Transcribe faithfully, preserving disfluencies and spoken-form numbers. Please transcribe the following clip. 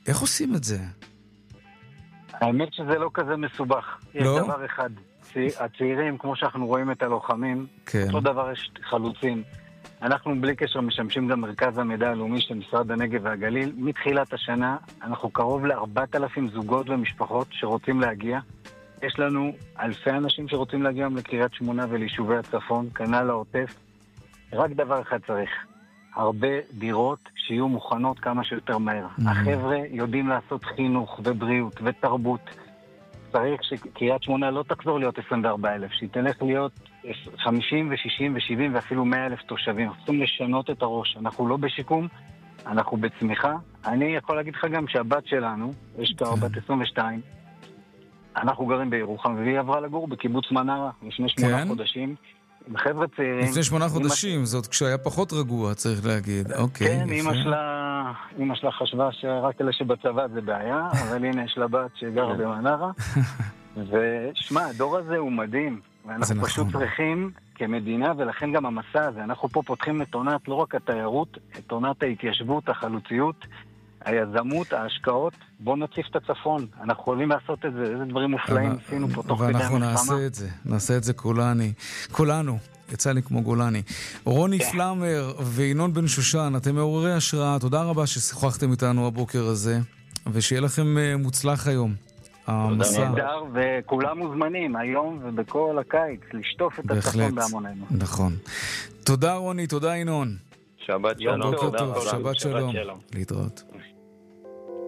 איך עושים את זה? האמת שזה לא כזה מסובך. יש לא? דבר אחד. הצעירים, כמו שאנחנו רואים את הלוחמים, כן. אותו דבר יש חלוצים. אנחנו בלי קשר משמשים גם מרכז המידע הלאומי של משרד הנגב והגליל. מתחילת השנה אנחנו קרוב ל-ארבעת אלפים זוגות ומשפחות שרוצים להגיע. יש לנו אלפי אנשים שרוצים להגיע לקריית שמונה וליישובי הצפון, כנ"ל לעוטף. רק דבר אחד צריך, הרבה דירות שיהיו מוכנות כמה שיותר מהר. Mm-hmm. החבר'ה יודעים לעשות חינוך ובריאות ותרבות. צריך שקריית שמונה לא תחזור להיות עשרים וארבעה אלף, שהיא תלך להיות חמישים ושישים ושבעים ואפילו מאה אלף תושבים. אנחנו צריכים לשנות את הראש. אנחנו לא בשיקום, אנחנו בצמיחה. אני יכול להגיד לך גם שהבת שלנו, יש כבר בת עשרים ושתיים, אנחנו גרים בירוחם, והיא עברה לגור בקיבוץ מנרה לפני שמונה חודשים. חבר'ה צעירים. לפני שמונה חודשים, זאת כשהיה פחות רגוע, צריך להגיד. אוקיי. כן, אמא שלה, אמא שלה חשבה שרק אלה שבצבא זה בעיה, אבל הנה יש לה בת שגרה במנרה. ושמע, הדור הזה הוא מדהים. ואנחנו פשוט צריכים כמדינה, ולכן גם המסע הזה. אנחנו פה פותחים את עונת, לא רק התיירות, את עונת ההתיישבות, החלוציות, היזמות, ההשקעות. בואו נציף את הצפון. אנחנו יכולים לעשות את זה. איזה דברים מופלאים עשינו פה תוך כדי המלחמה. ואנחנו נעשה את זה. נעשה את זה כולני. כולנו. יצא לי כמו גולני. רוני פלמר וינון בן שושן, אתם מעוררי השראה. תודה רבה ששוחחתם איתנו הבוקר הזה, ושיהיה לכם מוצלח היום. המסע. נהדר, וכולם מוזמנים היום ובכל הקיץ לשטוף את הצפון בהמוננו. נכון. תודה רוני, תודה ינון. שבת שלום. בוקר טוב, שבת שלום. להתראות.